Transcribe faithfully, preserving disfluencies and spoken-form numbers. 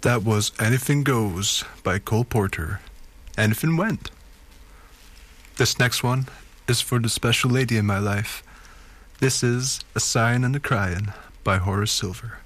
That was Anything Goes by Cole Porter. Anything went. This next one is for the special lady in my life. This is A Sign and a Cryin' by Horace Silver.